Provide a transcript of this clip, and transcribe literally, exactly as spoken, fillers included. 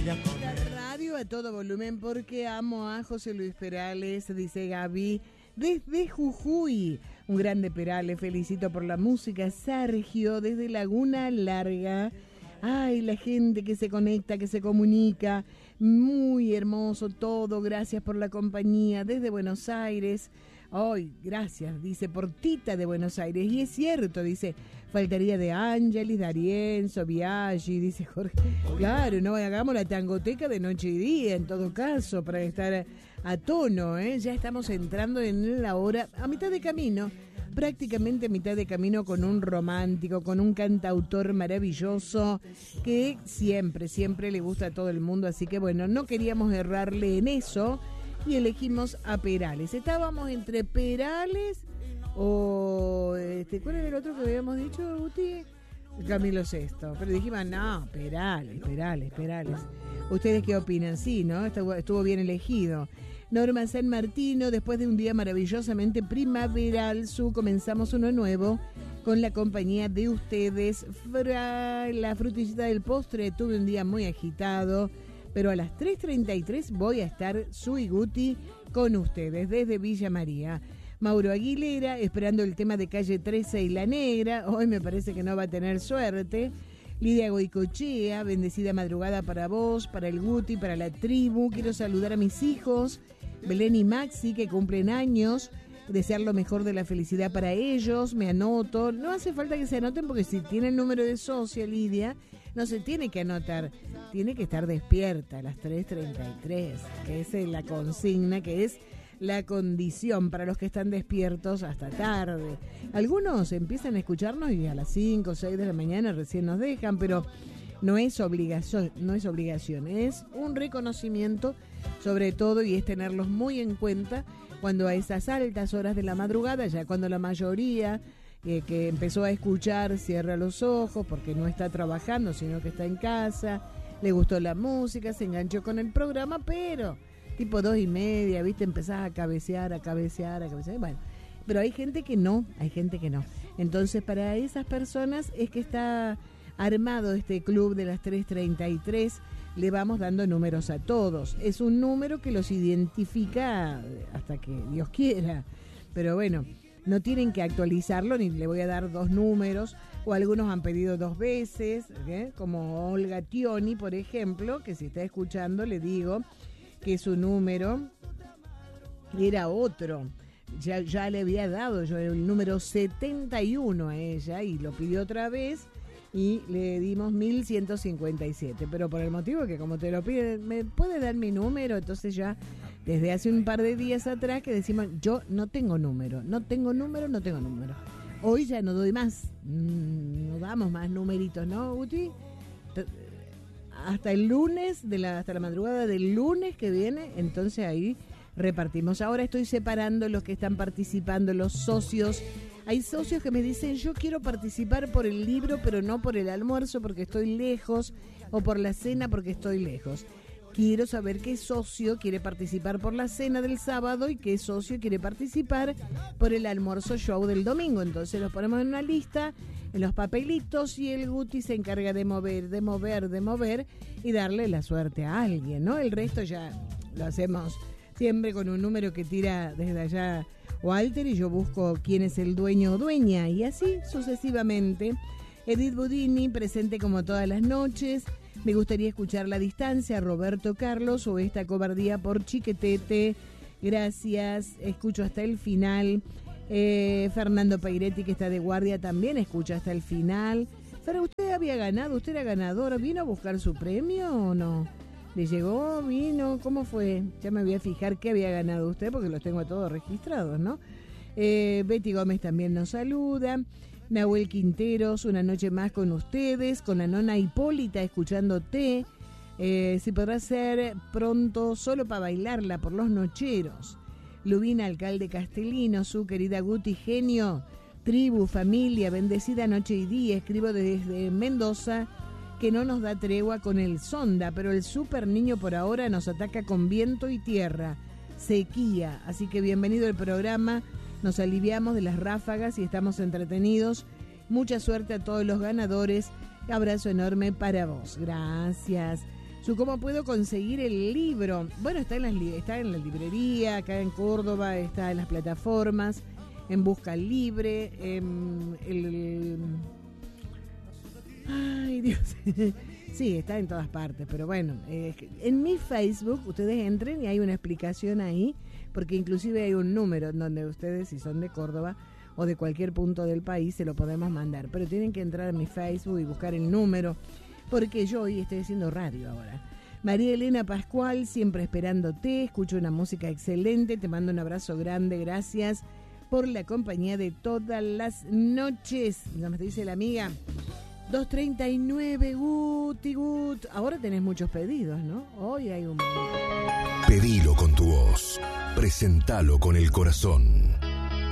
La radio a todo volumen porque amo a José Luis Perales, dice Gaby, desde Jujuy. Un grande Perales, felicito por la música. Sergio, desde Laguna Larga. Ay, la gente que se conecta, que se comunica. Muy hermoso todo, gracias por la compañía. Desde Buenos Aires. Ay, gracias, dice, por Tita de Buenos Aires. Y es cierto, dice, faltaría de Ángelis, D'Arienzo, Biaggi, dice Jorge. Claro, no hagamos la tangoteca de noche y día, en todo caso, para estar a, a tono, ¿eh? Ya estamos entrando en la hora, a mitad de camino, prácticamente a mitad de camino con un romántico, con un cantautor maravilloso, que siempre, siempre le gusta a todo el mundo. Así que bueno, no queríamos errarle en eso. Y elegimos a Perales. Estábamos entre Perales o... Este, ¿cuál era el otro que habíamos dicho, Guti? Camilo Sesto. Pero dijimos, no, Perales, Perales, Perales. ¿Ustedes qué opinan? Sí, ¿no? Estuvo, estuvo bien elegido. Norma San Martino, después de un día maravillosamente primaveral, su comenzamos uno nuevo con la compañía de ustedes. Fra, la frutillita del postre, tuve un día muy agitado. Pero a las tres treinta y tres voy a estar Su y Guti con ustedes desde Villa María. Mauro Aguilera, esperando el tema de Calle trece y La Negra. Hoy me parece que no va a tener suerte. Lidia Goicochea, bendecida madrugada para vos, para el Guti, para la tribu. Quiero saludar a mis hijos, Belén y Maxi, que cumplen años. Desear lo mejor de la felicidad para ellos. Me anoto. No hace falta que se anoten porque si tiene el número de socio, Lidia, no se tiene que anotar. Tiene que estar despierta a las tres treinta y tres, que es la consigna, que es la condición para los que están despiertos hasta tarde. Algunos empiezan a escucharnos y a las cinco o seis de la mañana recién nos dejan, pero no es obligación, no es obligación, es un reconocimiento sobre todo, y es tenerlos muy en cuenta cuando a esas altas horas de la madrugada, ya cuando la mayoría eh, que empezó a escuchar cierra los ojos porque no está trabajando, sino que está en casa, le gustó la música, se enganchó con el programa, pero tipo dos y media, viste, empezás a cabecear, a cabecear, a cabecear, bueno, pero hay gente que no, hay gente que no. Entonces para esas personas es que está armado este club de las tres treinta y tres. Le vamos dando números a todos. Es un número que los identifica hasta que Dios quiera. Pero bueno, no tienen que actualizarlo, ni le voy a dar dos números, o algunos han pedido dos veces, ¿eh? Como Olga Tioni, por ejemplo, que si está escuchando le digo que su número era otro. Ya, ya le había dado yo el número setenta y uno a ella y lo pidió otra vez. Y le dimos mil ciento cincuenta y siete, pero por el motivo que como te lo piden, ¿me puede dar mi número? Entonces ya desde hace un par de días atrás que decimos, yo no tengo número, no tengo número, no tengo número. Hoy ya no doy más, no damos más numeritos, ¿no, Guti? Hasta el lunes, de la, hasta la madrugada del lunes que viene, entonces ahí repartimos. Ahora estoy separando los que están participando, los socios. Hay socios que me dicen, yo quiero participar por el libro, pero no por el almuerzo porque estoy lejos, o por la cena porque estoy lejos. Quiero saber qué socio quiere participar por la cena del sábado y qué socio quiere participar por el almuerzo show del domingo. Entonces los ponemos en una lista, en los papelitos, y el Guti se encarga de mover, de mover, de mover y darle la suerte a alguien, ¿no? El resto ya lo hacemos siempre con un número que tira desde allá Walter, y yo busco quién es el dueño o dueña, y así sucesivamente. Edith Budini, presente como todas las noches. Me gustaría escuchar La Distancia, Roberto Carlos, o Esta Cobardía por Chiquetete. Gracias, escucho hasta el final. Eh, Fernando Pairetti, que está de guardia, también escucha hasta el final. Pero usted había ganado, usted era ganador, ¿vino a buscar su premio o no? ¿Le llegó? ¿Vino? ¿Cómo fue? Ya me voy a fijar qué había ganado usted porque los tengo todos registrados, ¿no? Eh, Betty Gómez también nos saluda. Nahuel Quinteros, una noche más con ustedes, con la nona Hipólita escuchándote. Eh, si podrá ser pronto solo para bailarla por los nocheros. Lubina, alcalde Castellino, su querida Guti, genio, tribu, familia, bendecida noche y día. Escribo desde Mendoza, que no nos da tregua con el sonda, pero el super niño por ahora nos ataca con viento y tierra, sequía, así que bienvenido al programa, nos aliviamos de las ráfagas y estamos entretenidos. Mucha suerte a todos los ganadores, abrazo enorme para vos. Gracias. Su ¿cómo puedo conseguir el libro? Bueno, está en, las, está en la librería, acá en Córdoba, está en las plataformas, en Busca Libre, en el... Ay, Dios. Sí, está en todas partes, pero bueno, eh, en mi Facebook ustedes entren y hay una explicación ahí, porque inclusive hay un número en donde ustedes, si son de Córdoba o de cualquier punto del país, se lo podemos mandar, pero tienen que entrar a mi Facebook y buscar el número, porque yo hoy estoy haciendo radio ahora. María Elena Pascual, siempre esperándote, escucho una música excelente, te mando un abrazo grande, gracias por la compañía de todas las noches. Nos dice la amiga, dos treinta y nueve, Guti, Gut. Ahora tenés muchos pedidos, ¿no? Hoy hay un... Pedilo con tu voz, presentalo con el corazón.